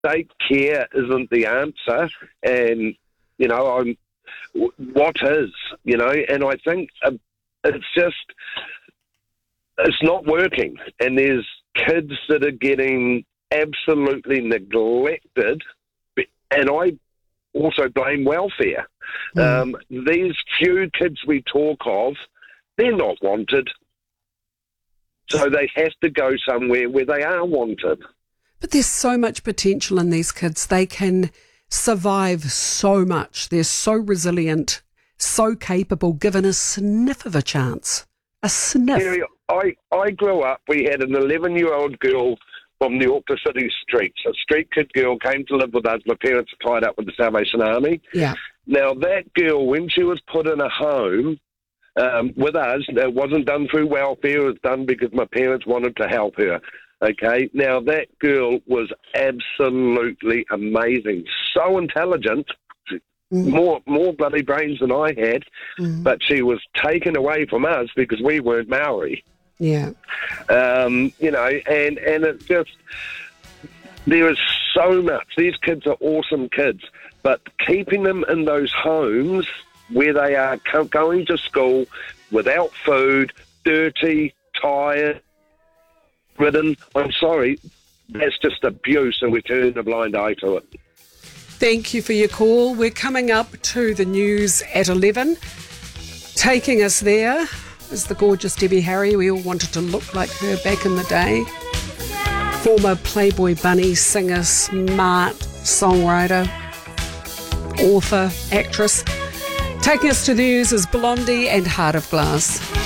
state care isn't the answer, and what is, and I think it's not working, and there's kids that are getting absolutely neglected, and I also blame welfare. These few kids we talk of, they're not wanted, so they have to go somewhere where they are wanted. But there's so much potential in these kids. They can survive so much. They're so resilient, so capable, given a sniff of a chance. A sniff. Terry, I grew up, we had an 11-year-old girl from the Auckland City streets. A street kid girl came to live with us. My parents were tied up with the Salvation Army. Yeah. Now, that girl, when she was put in a home with us, it wasn't done through welfare. It was done because my parents wanted to help her. Okay? Now, that girl was absolutely amazing. So intelligent. More bloody brains than I had. But she was taken away from us because we weren't Maori. Yeah. And it's just, there is so much. These kids are awesome kids, but keeping them in those homes where they are going to school without food, dirty, tired, ridden, I'm sorry, that's just abuse, and we turn a blind eye to it. Thank you for your call. We're coming up to the news at 11. Taking us there is the gorgeous Debbie Harry. We all wanted to look like her back in the day. Former Playboy Bunny singer, smart songwriter, author, actress. Taking us to the news is Blondie and Heart of Glass.